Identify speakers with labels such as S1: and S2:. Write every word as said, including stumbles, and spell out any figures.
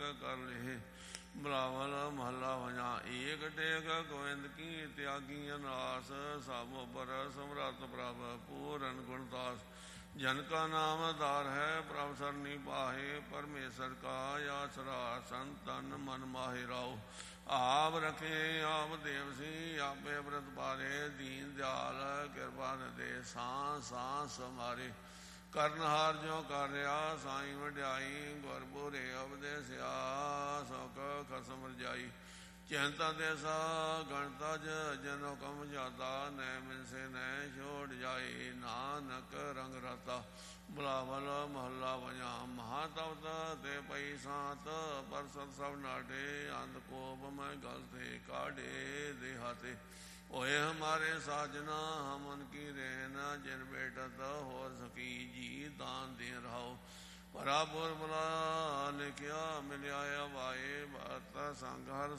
S1: ਕਰ ਲੇਹ। ਬਿਲਾਵਲ ਮਹੱਲਾ ਵਜਾ ਏਕ ਟੇਕ ਗੋਇੰਦ ਕੀ ਤਿਆਗੀ ਅਨਾਸ। ਸਭ ਉਪਰ ਸਮਰੱਥ ਪ੍ਰਭ ਪੂਰਨ ਗੁਣਦਾਸ। ਜਨ ਕਾ ਨਾਮ ਆਧਾਰ ਹੈ ਪ੍ਰਭ ਸਰਨੀ ਪਾਹੇ। ਪਰਮੇਸ਼ਰ ਕਾ ਆਸਰਾ ਸੰਤ ਤਨ ਮਨ ਮਾਹੇ ਰਾਓ। ਆਪ ਰਖੇ ਆਪ ਦੇਵ ਸੀ ਆਪੇ ਅੰਮ੍ਰਿਤ ਪਾਰੇ। ਦੀਨ ਦਿਆਲ ਕਿਰਪਾ ਦੇ ਸਾਂ ਸਾਂ ਸਮਾਰੇ। ਕਰਨਹਾਰ ਜੋ ਕਰ ਰਿਹਾ ਸਾਈਂ ਵਡਿਆਈ। ਗੁਰ ਪੂਰੇ ਉਪਦੇਸਿਆ ਸੁਖ ਖਸਮ ਰਜਾਈ। ਚਿੰਤਾ ਦੇਸਾ ਗਣਤਾ ਜਨ ਹੁਕਮ ਜਾਤਾ। ਨੈ ਮਿਲਸੇ ਨੈ ਛੋੜ ਜਾਏ ਨਾਨਕ ਰੰਗ ਰਾਤਾ। ਬਿਲਾਵਲ ਮਹੱਲਾ ਵਜਾ ਮਹਾ ਤਪਤ ਤੇ ਪਈ ਸਾਤ। ਪਰਸਤ ਸਭ ਨਾਟੇ ਅੰਧ ਕੋਪ ਮੈਂ ਗਲ ਤੇ ਕਾਢੇ ਦੇਹਾਤੇ। ਹੋਏ ਹਮਾਰੇ ਸਾਜਨਾ ਹਮ ਉਨਕੀ ਰਹਿਨ। ਜਿਨ ਬੇਟਤ ਹੋ ਸਕੀ ਜੀ ਦਾਨ ਦੇ ਰਹਾਓ। ਭਰਾ ਪੁਰ ਬੁਲਾ ਲਿਖਿਆ ਮਿਲਿਆ ਵਾਏ। ਭਗਤ ਸੰਗ ਹਰ